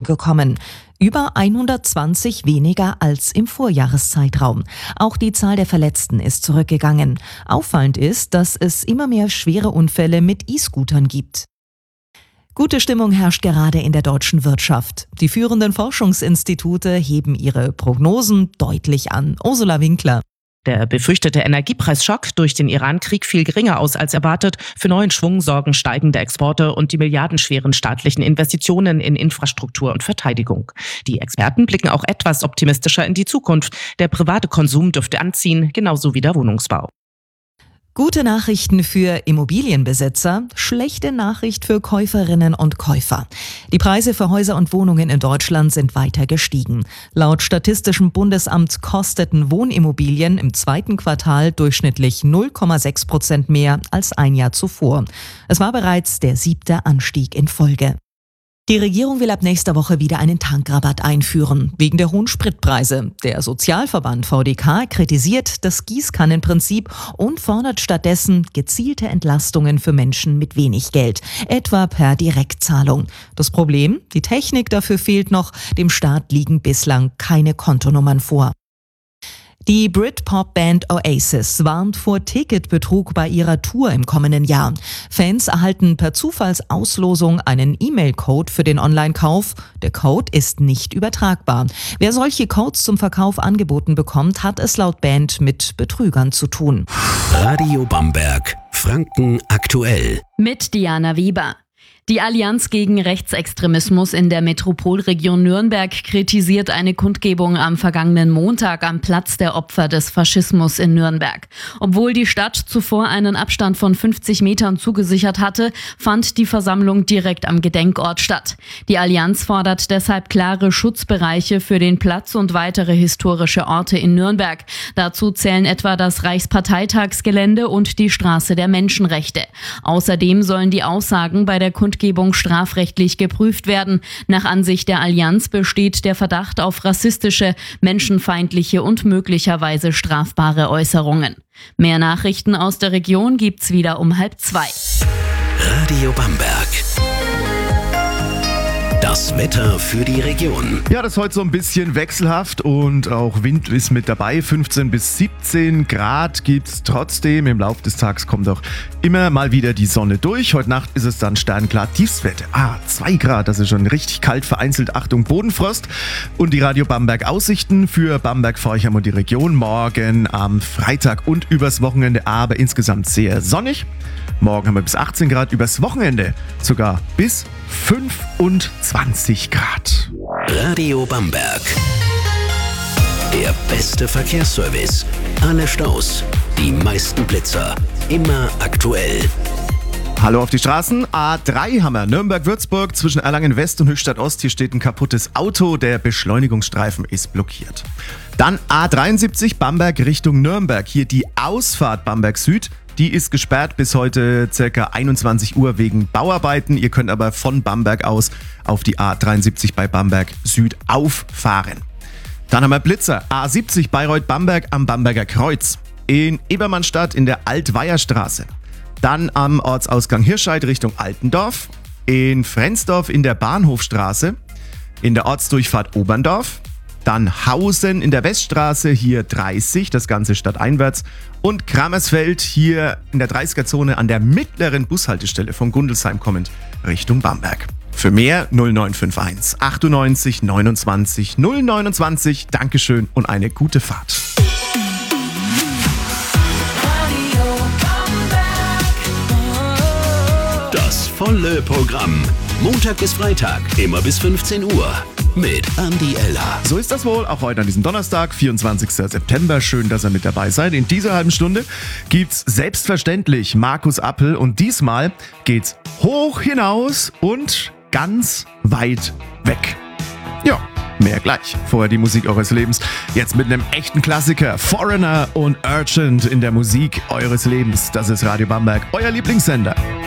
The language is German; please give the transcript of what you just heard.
gekommen. Über 120 weniger als im Vorjahreszeitraum. Auch die Zahl der Verletzten ist zurückgegangen. Auffallend ist, dass es immer mehr schwere Unfälle mit E-Scootern gibt. Gute Stimmung herrscht gerade in der deutschen Wirtschaft. Die führenden Forschungsinstitute heben ihre Prognosen deutlich an. Ursula Winkler. Der befürchtete Energiepreisschock durch den Irankrieg fiel geringer aus als erwartet. Für neuen Schwung sorgen steigende Exporte und die milliardenschweren staatlichen Investitionen in Infrastruktur und Verteidigung. Die Experten blicken auch etwas optimistischer in die Zukunft. Der private Konsum dürfte anziehen, genauso wie der Wohnungsbau. Gute Nachrichten für Immobilienbesitzer, schlechte Nachricht für Käuferinnen und Käufer. Die Preise für Häuser und Wohnungen in Deutschland sind weiter gestiegen. Laut Statistischem Bundesamt kosteten Wohnimmobilien im zweiten Quartal durchschnittlich 0,6% mehr als ein Jahr zuvor. Es war bereits der 7. Anstieg in Folge. Die Regierung will ab nächster Woche wieder einen Tankrabatt einführen, wegen der hohen Spritpreise. Der Sozialverband VDK kritisiert das Gießkannenprinzip und fordert stattdessen gezielte Entlastungen für Menschen mit wenig Geld, etwa per Direktzahlung. Das Problem? Die Technik dafür fehlt noch. Dem Staat liegen bislang keine Kontonummern vor. Die Britpop-Band Oasis warnt vor Ticketbetrug bei ihrer Tour im kommenden Jahr. Fans erhalten per Zufallsauslosung einen E-Mail-Code für den Online-Kauf. Der Code ist nicht übertragbar. Wer solche Codes zum Verkauf angeboten bekommt, hat es laut Band mit Betrügern zu tun. Radio Bamberg, Franken aktuell. Mit Diana Weber. Die Allianz gegen Rechtsextremismus in der Metropolregion Nürnberg kritisiert eine Kundgebung am vergangenen Montag am Platz der Opfer des Faschismus in Nürnberg. Obwohl die Stadt zuvor einen Abstand von 50 Metern zugesichert hatte, fand die Versammlung direkt am Gedenkort statt. Die Allianz fordert deshalb klare Schutzbereiche für den Platz und weitere historische Orte in Nürnberg. Dazu zählen etwa das Reichsparteitagsgelände und die Straße der Menschenrechte. Außerdem sollen die Aussagen bei der Kundgebung strafrechtlich geprüft werden. Nach Ansicht der Allianz besteht der Verdacht auf rassistische, menschenfeindliche und möglicherweise strafbare Äußerungen. Mehr Nachrichten aus der Region gibt's wieder um 1:30. Radio Bamberg. Das Wetter für die Region. Ja, das ist heute so ein bisschen wechselhaft und auch Wind ist mit dabei. 15 bis 17 Grad gibt's trotzdem. Im Laufe des Tages kommt auch immer mal wieder die Sonne durch. Heute Nacht ist es dann sternklar. Tiefstwerte 2 Grad, das ist schon richtig kalt. Vereinzelt Achtung Bodenfrost. Und die Radio Bamberg Aussichten für Bamberg, Forchheim und die Region. Morgen am Freitag und übers Wochenende, aber insgesamt sehr sonnig. Morgen haben wir bis 18 Grad, übers Wochenende sogar bis 25 Grad. Radio Bamberg. Der beste Verkehrsservice. Alle Staus, die meisten Blitzer. Immer aktuell. Hallo auf die Straßen. A3 haben wir. Nürnberg-Würzburg zwischen Erlangen-West und Höchstadt-Ost. Hier steht ein kaputtes Auto. Der Beschleunigungsstreifen ist blockiert. Dann A73 Bamberg Richtung Nürnberg. Hier die Ausfahrt Bamberg Süd. Die ist gesperrt bis heute ca. 21 Uhr wegen Bauarbeiten. Ihr könnt aber von Bamberg aus auf die A73 bei Bamberg Süd auffahren. Dann haben wir Blitzer. A70 Bayreuth-Bamberg am Bamberger Kreuz. In Ebermannstadt in der Altweierstraße. Dann am Ortsausgang Hirscheid Richtung Altendorf. In Frensdorf in der Bahnhofstraße. In der Ortsdurchfahrt Oberndorf. Dann Hausen in der Weststraße, hier 30, das Ganze stadteinwärts. Und Kramersfeld hier in der 30er-Zone an der mittleren Bushaltestelle von Gundelsheim kommend Richtung Bamberg. Für mehr 0951 98 29 029. Dankeschön und eine gute Fahrt. Das volle Programm. Montag bis Freitag, immer bis 15 Uhr. Mit Andi Eller. So ist das wohl, auch heute an diesem Donnerstag, 24. September. Schön, dass ihr mit dabei seid. In dieser halben Stunde gibt's selbstverständlich Markus Appel und diesmal geht's hoch hinaus und ganz weit weg. Ja, mehr gleich. Vorher die Musik eures Lebens. Jetzt mit einem echten Klassiker. Foreigner und Urgent in der Musik eures Lebens. Das ist Radio Bamberg, euer Lieblingssender.